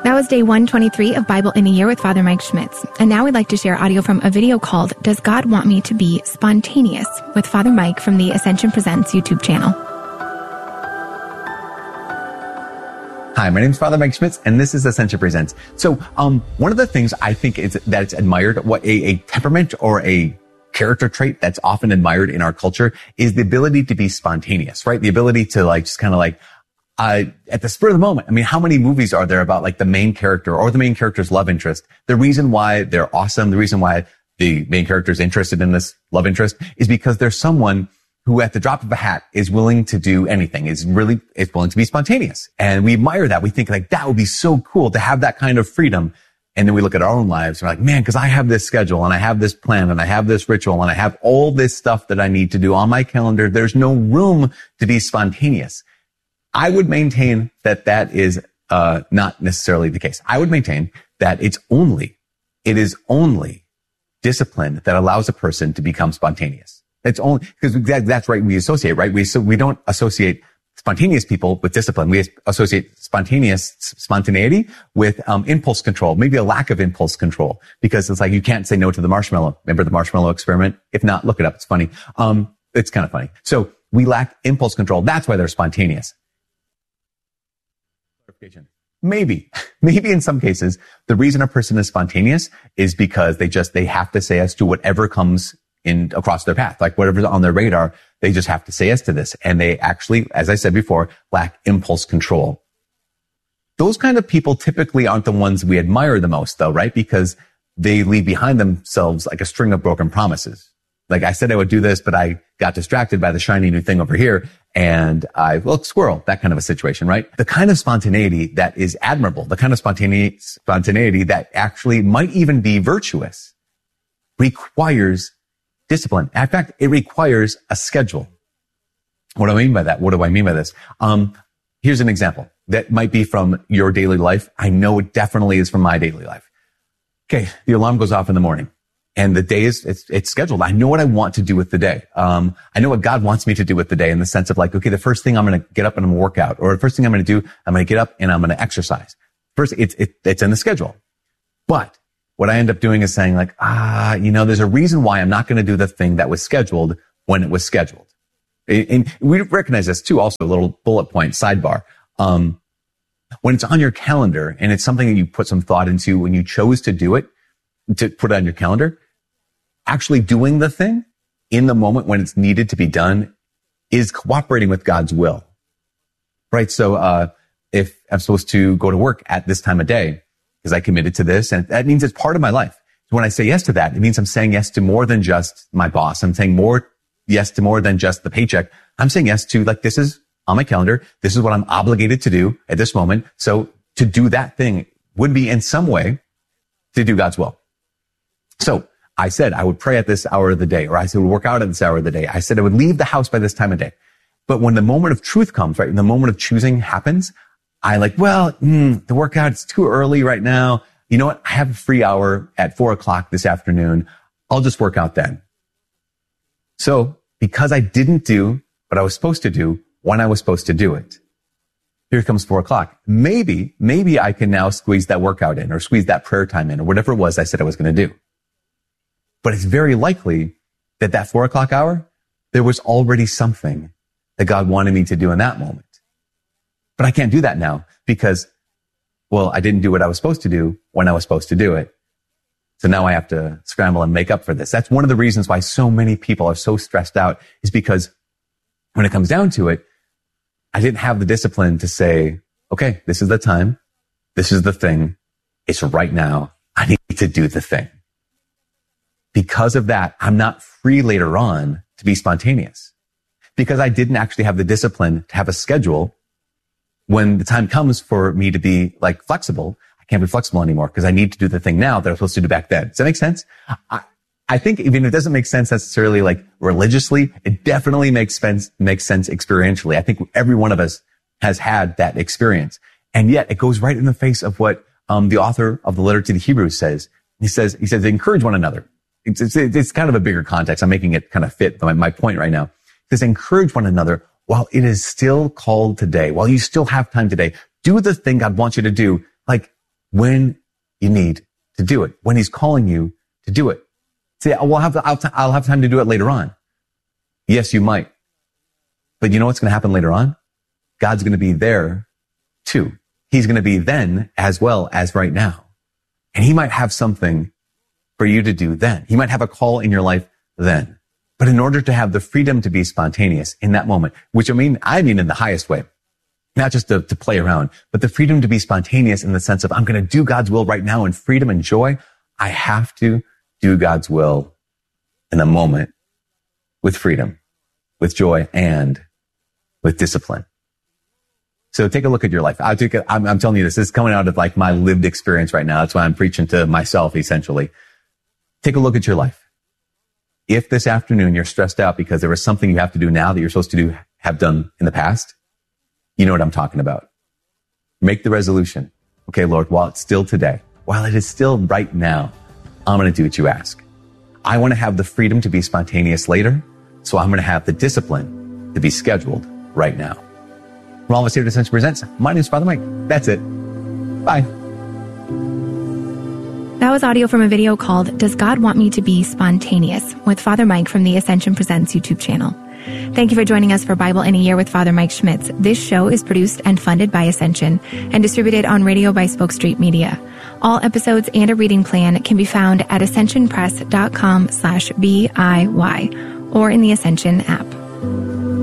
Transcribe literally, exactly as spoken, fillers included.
That was day one twenty-three of Bible in a Year with Father Mike Schmitz. And now we'd like to share audio from a video called Does God Want Me to Be Spontaneous? With Father Mike from the Ascension Presents YouTube channel. Hi, my name is Father Mike Schmitz, and this is Ascension Presents. So um, one of the things I think is that it's admired, what a, a temperament or a character trait that's often admired in our culture is the ability to be spontaneous, right? The ability to like just kind of like Uh, at the spur of the moment. I mean, how many movies are there about like the main character or the main character's love interest? The reason why they're awesome, the reason why the main character is interested in this love interest is because there's someone who at the drop of a hat is willing to do anything, is really, is willing to be spontaneous. And we admire that. We think like that would be so cool to have that kind of freedom. And then we look at our own lives and we're like, man, cause I have this schedule and I have this plan and I have this ritual and I have all this stuff that I need to do on my calendar. There's no room to be spontaneous. I would maintain that that is uh not necessarily the case. I would maintain that it's only, it is only discipline that allows a person to become spontaneous. It's only, because that, that's right, we associate, right? We, so we don't associate spontaneous people with discipline. We associate spontaneous, spontaneity with um impulse control, maybe a lack of impulse control, because it's like you can't say no to the marshmallow. Remember the marshmallow experiment? If not, look it up. It's funny. Um, it's kind of funny. So we lack impulse control. That's why they're spontaneous. Maybe, maybe in some cases, the reason a person is spontaneous is because they just, they have to say yes to whatever comes in across their path, like whatever's on their radar. They just have to say yes to this. And they actually, as I said before, lack impulse control. Those kind of people typically aren't the ones we admire the most though, right? Because they leave behind themselves like a string of broken promises. Like I said I would do this, but I got distracted by the shiny new thing over here. And I, well, squirrel, that kind of a situation, right? The kind of spontaneity that is admirable, the kind of spontaneity, spontaneity that actually might even be virtuous requires discipline. In fact, it requires a schedule. What do I mean by that? What do I mean by this? Um, here's an example that might be from your daily life. I know it definitely is from my daily life. Okay. The alarm goes off in the morning. And the day is, it's, it's scheduled. I know what I want to do with the day. Um, I know what God wants me to do with the day in the sense of like, okay, the first thing I'm going to get up and I'm going to work out, or the first thing I'm going to do, I'm going to get up and I'm going to exercise. First, it's, it, it's in the schedule. But what I end up doing is saying like, ah, you know, there's a reason why I'm not going to do the thing that was scheduled when it was scheduled. And we recognize this too, also a little bullet point sidebar. Um, when it's on your calendar and it's something that you put some thought into when you chose to do it, to put it on your calendar, actually doing the thing in the moment when it's needed to be done is cooperating with God's will, right? So, uh, if I'm supposed to go to work at this time of day because I committed to this, and that means it's part of my life. So when I say yes to that, it means I'm saying yes to more than just my boss. I'm saying more, yes to more than just the paycheck. I'm saying yes to like, this is on my calendar. This is what I'm obligated to do at this moment. So to do that thing would be in some way to do God's will. So I said I would pray at this hour of the day, or I said I would work out at this hour of the day. I said I would leave the house by this time of day. But when the moment of truth comes, right, when the moment of choosing happens, I like, well, mm, the workout, it's too early right now. You know what? I have a free hour at four o'clock this afternoon. I'll just work out then. So because I didn't do what I was supposed to do when I was supposed to do it, here comes four o'clock. Maybe, maybe I can now squeeze that workout in or squeeze that prayer time in or whatever it was I said I was going to do. But it's very likely that that four o'clock hour, there was already something that God wanted me to do in that moment. But I can't do that now because, well, I didn't do what I was supposed to do when I was supposed to do it. So now I have to scramble and make up for this. That's one of the reasons why so many people are so stressed out, is because when it comes down to it, I didn't have the discipline to say, okay, this is the time. This is the thing. It's right now. I need to do the thing. Because of that, I'm not free later on to be spontaneous, because I didn't actually have the discipline to have a schedule. When the time comes for me to be like flexible, I can't be flexible anymore because I need to do the thing now that I was supposed to do back then. Does that make sense? I, I think even if it doesn't make sense necessarily like religiously, it definitely makes sense, makes sense experientially. I think every one of us has had that experience. And yet it goes right in the face of what um the author of the letter to the Hebrews says. He says, he says, encourage one another. It's, it's, it's kind of a bigger context. I'm making it kind of fit my, my point right now. He says, encourage one another while it is still called today, while you still have time today. Do the thing God wants you to do. Like, when you need to do it, when he's calling you to do it. See, we'll have, I'll, I'll have time to do it later on. Yes, you might. But you know what's going to happen later on? God's going to be there too. He's going to be then as well as right now. And he might have something for you to do then. He might have a call in your life then. But in order to have the freedom to be spontaneous in that moment, which I mean, I mean in the highest way, not just to, to play around, but the freedom to be spontaneous in the sense of I'm going to do God's will right now in freedom and joy. I have to do God's will in the moment with freedom, with joy, and with discipline. So take a look at your life. I take it, I'm, I'm telling you this, this is coming out of like my lived experience right now. That's why I'm preaching to myself, essentially. Take a look at your life. If this afternoon you're stressed out because there was something you have to do now that you're supposed to do, have done in the past, you know what I'm talking about. Make the resolution. Okay, Lord, while it's still today, while it is still right now, I'm going to do what you ask. I want to have the freedom to be spontaneous later, so I'm going to have the discipline to be scheduled right now. From all of us here at Ascension Presents, my name is Father Mike. That's it. Bye. That was audio from a video called Does God Want Me to Be Spontaneous? With Father Mike from the Ascension Presents YouTube channel. Thank you for joining us for Bible in a Year with Father Mike Schmitz. This show is produced and funded by Ascension and distributed on radio by Spoke Street Media. All episodes and a reading plan can be found at ascensionpress.com slash B I Y or in the Ascension app.